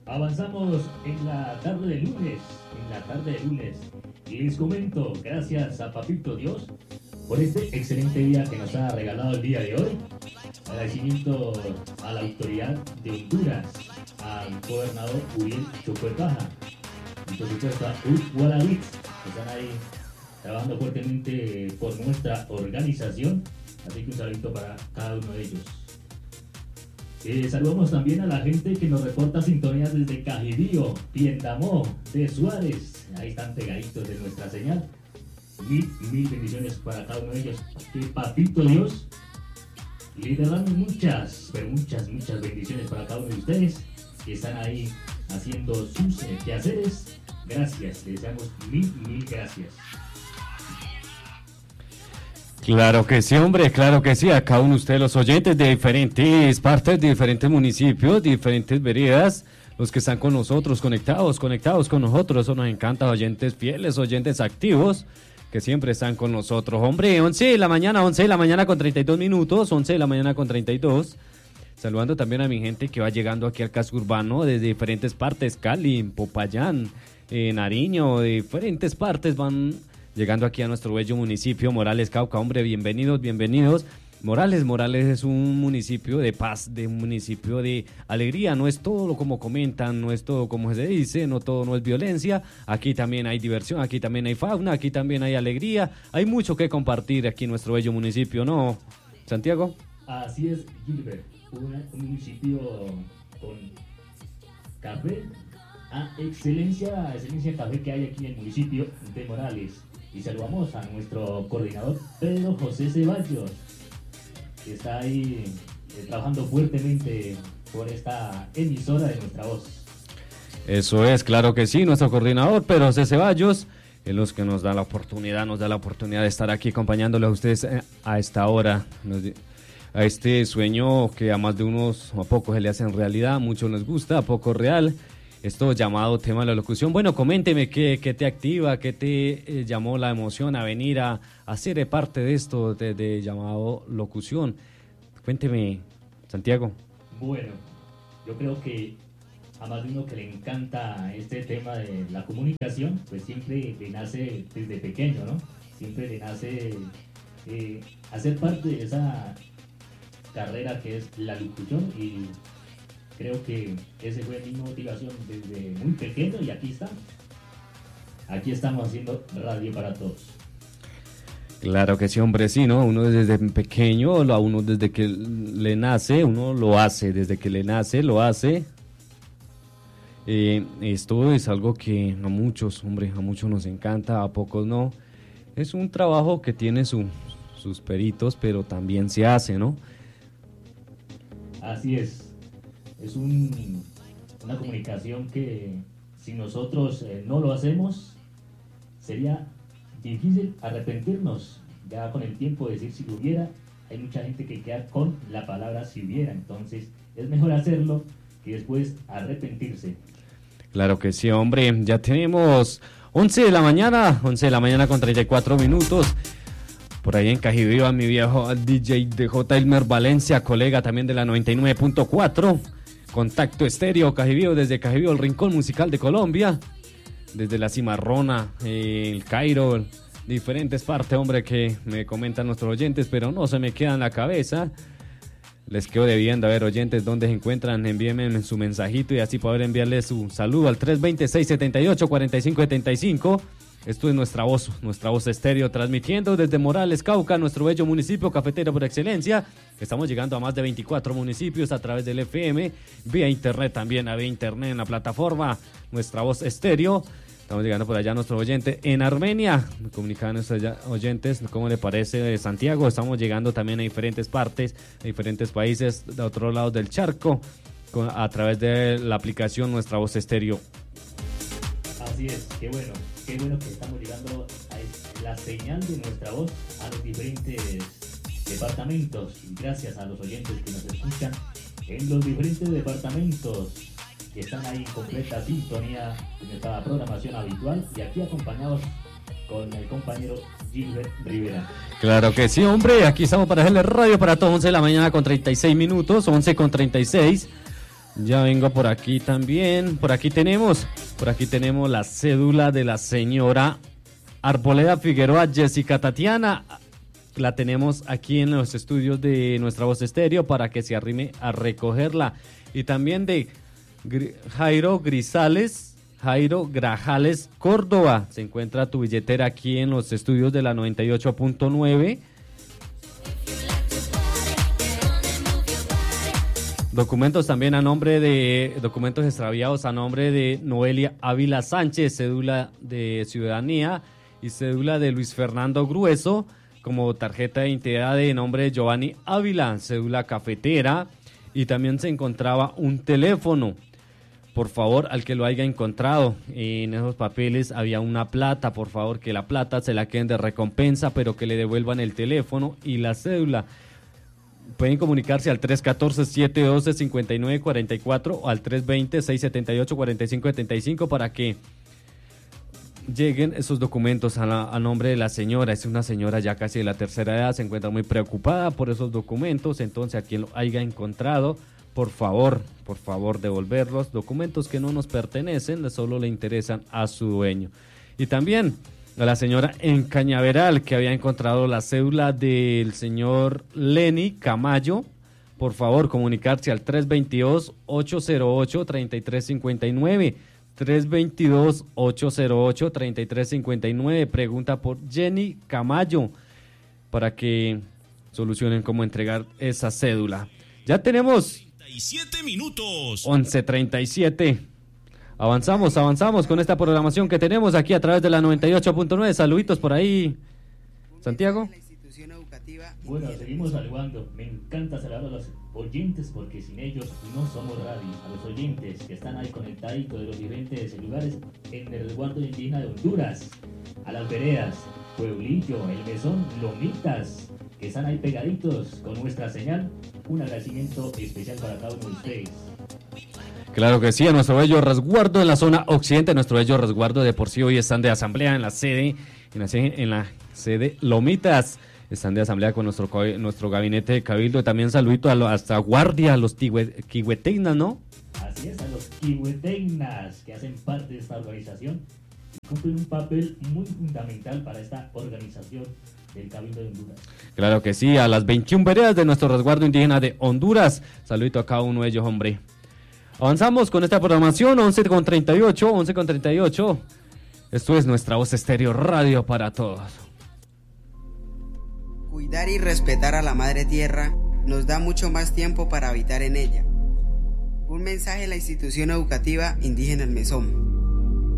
Avanzamos en la tarde de lunes, Y les comento, gracias a Papito Dios por este excelente día que nos ha regalado el día de hoy. Agradecimiento a la autoridad de Honduras, al gobernador Uriel Chocuepaja y por supuesto a Gualavix, que están ahí trabajando fuertemente por nuestra organización. Así que un saludo para cada uno de ellos. Saludamos también a la gente que nos reporta sintonías desde Cajibío, Piendamó, de Suárez. Ahí están pegaditos de nuestra señal. Mil bendiciones para cada uno de ellos. Que Papito Dios le derrame muchas bendiciones para cada uno de ustedes que están ahí haciendo sus quehaceres. Gracias, les damos mil gracias. Claro que sí, hombre, claro que sí. A cada uno de ustedes, los oyentes de diferentes partes, de diferentes municipios, diferentes veredas, los que están con nosotros, conectados con nosotros. Eso nos encanta, oyentes fieles, oyentes activos, que siempre están con nosotros. Hombre, 11 de la mañana con 32 minutos, 11 de la mañana con 32. Saludando también a mi gente que va llegando aquí al casco urbano desde diferentes partes, Cali, Popayán, Nariño, de diferentes partes van llegando aquí a nuestro bello municipio, Morales, Cauca. Hombre, bienvenidos. Morales es un municipio de paz, de un municipio de alegría. No es todo como comentan, no es todo como se dice, no todo no es violencia. Aquí también hay diversión, aquí también hay fauna, aquí también hay alegría. Hay mucho que compartir aquí en nuestro bello municipio, ¿no, Santiago? Así es, Gilbert. Un municipio con café, excelencia café que hay aquí en el municipio de Morales. Y saludamos a nuestro coordinador Pedro José Ceballos, que está ahí trabajando fuertemente por esta emisora de Nuestra Voz. Eso es, claro que sí, nuestro coordinador Pedro José Ceballos, es los que nos da la oportunidad de estar aquí acompañándole a ustedes a esta hora, a este sueño que a más de unos o a pocos se le hace en realidad, a muchos les gusta, a pocos real. Esto llamado tema de la locución. Bueno, coménteme qué te activa, qué te llamó la emoción a venir a ser parte de esto de llamado locución. Cuénteme, Santiago. Bueno, yo creo que a más de uno que le encanta este tema de la comunicación, pues siempre le nace desde pequeño, ¿no? Siempre le nace hacer parte de esa carrera que es la locución y creo que esa fue mi motivación desde muy pequeño y aquí está. Aquí estamos haciendo radio para todos. Claro que sí, hombre, sí, ¿no? Uno desde pequeño, a uno desde que le nace, uno lo hace, desde que le nace, lo hace. Esto es algo que a muchos nos encanta, a pocos no. Es un trabajo que tiene sus peritos, pero también se hace, ¿no? Así es. Es una comunicación que si nosotros no lo hacemos, sería difícil arrepentirnos. Ya con el tiempo de decir si lo hubiera, hay mucha gente que queda con la palabra si hubiera. Entonces es mejor hacerlo que después arrepentirse. Claro que sí, hombre. Ya tenemos 11 de la mañana con 34 minutos. Por ahí en Cajibío, mi viejo DJ DJ Elmer Valencia, colega también de la 99.4. Contacto Estéreo, Cajibío, desde Cajibío, el rincón musical de Colombia, desde la Cimarrona, el Cairo, diferentes partes, hombre, que me comentan nuestros oyentes, pero no se me queda en la cabeza. Les quedo debiendo, a ver, oyentes, ¿dónde se encuentran? Envíenme su mensajito y así poder enviarles su saludo al 326-78-4575. Esto es Nuestra Voz Estéreo, transmitiendo desde Morales, Cauca, nuestro bello municipio cafetero por excelencia. Estamos llegando a más de 24 municipios a través del FM, vía internet también, vía internet en la plataforma Nuestra Voz Estéreo. Estamos llegando por allá a nuestro oyente en Armenia. Me comunican a nuestros oyentes, ¿cómo le parece, Santiago? Estamos llegando también a diferentes partes, a diferentes países de otro lado del charco, a través de la aplicación Nuestra Voz Estéreo. Así es, qué bueno que estamos llegando a la señal de Nuestra Voz a los diferentes departamentos. Y gracias a los oyentes que nos escuchan en los diferentes departamentos que están ahí en completa sintonía de nuestra programación habitual y aquí acompañados con el compañero Gilbert Rivera. Claro que sí, hombre, aquí estamos para hacerle radio para todos, 11 de la mañana con 36 minutos, 11 con 36. Ya vengo por aquí también. Por aquí tenemos la cédula de la señora Arboleda Figueroa Jessica Tatiana. La tenemos aquí en los estudios de Nuestra Voz Estéreo para que se arrime a recogerla. Y también de Jairo Grajales Córdoba. Se encuentra tu billetera aquí en los estudios de la 98.9. Documentos también documentos extraviados a nombre de Noelia Ávila Sánchez, cédula de ciudadanía y cédula de Luis Fernando Grueso, como tarjeta de identidad de nombre de Giovanni Ávila, cédula cafetera, y también se encontraba un teléfono. Por favor, al que lo haya encontrado, en esos papeles había una plata, por favor que la plata se la queden de recompensa, pero que le devuelvan el teléfono y la cédula. Pueden comunicarse al 314-712-5944 o al 320-678-4575 para que lleguen esos documentos a nombre de la señora. Es una señora ya casi de la tercera edad, se encuentra muy preocupada por esos documentos. Entonces, a quien lo haya encontrado, por favor, devolverlos. Documentos que no nos pertenecen, solo le interesan a su dueño. Y también a la señora en Cañaveral, que había encontrado la cédula del señor Lenny Camayo. Por favor, comunicarse al 322-808-3359. 322-808-3359. Pregunta por Jenny Camayo para que solucionen cómo entregar esa cédula. Ya tenemos 37 minutos. 11:37. Avanzamos con esta programación que tenemos aquí a través de la 98.9. Saluditos por ahí, Santiago. Bueno, seguimos saludando. Me encanta saludar a los oyentes porque sin ellos no somos radio. A los oyentes que están ahí conectaditos de los diferentes lugares en el resguardo indígena de Honduras, a las veredas, Pueblillo, El Mesón, Lomitas, que están ahí pegaditos con nuestra señal. Un agradecimiento especial para cada uno de ustedes. Claro que sí, a nuestro bello resguardo en la zona occidente, nuestro bello resguardo de por sí hoy están de asamblea en la sede Lomitas, están de asamblea con nuestro gabinete de cabildo. Y también saludito hasta guardia, a los quihuetegnas, ¿no? Así es, a los quihuetegnas que hacen parte de esta organización y cumplen un papel muy fundamental para esta organización del Cabildo de Honduras. Claro que sí, a las 21 veredas de nuestro resguardo indígena de Honduras, saludito a cada uno de ellos, hombre. Avanzamos con esta programación, 11:38. Esto es Nuestra Voz Estéreo Radio para todos. Cuidar y respetar a la Madre Tierra nos da mucho más tiempo para habitar en ella. Un mensaje de la institución educativa indígena El Mesón.